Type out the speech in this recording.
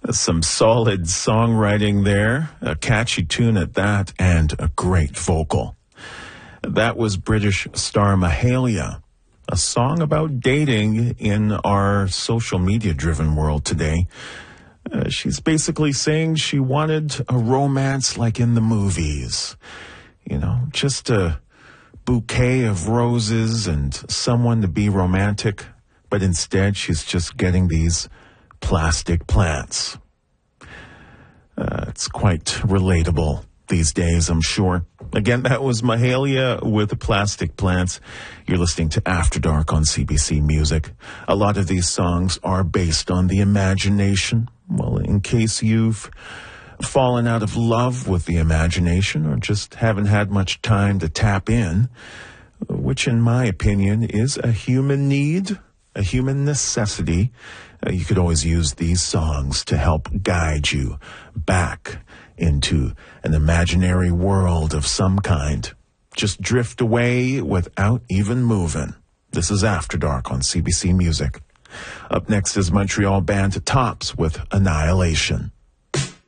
Some solid songwriting there, a catchy tune at that, and a great vocal. That was British star Mahalia, a song about dating in our social media-driven world today. She's basically saying she wanted a romance like in the movies. You know, just a bouquet of roses and someone to be romantic, but instead she's just getting these plastic plants. It's quite relatable these days, I'm sure. Again, that was Mahalia with the plastic plants. You're listening to After Dark on CBC Music. A lot of these songs are based on the imagination. Well, in case you've fallen out of love with the imagination or just haven't had much time to tap in, which in my opinion is a human need, a human necessity, you could always use these songs to help guide you back into an imaginary world of some kind. Just drift away without even moving. This is After Dark on CBC Music. Up next is Montreal band Tops with Annihilation.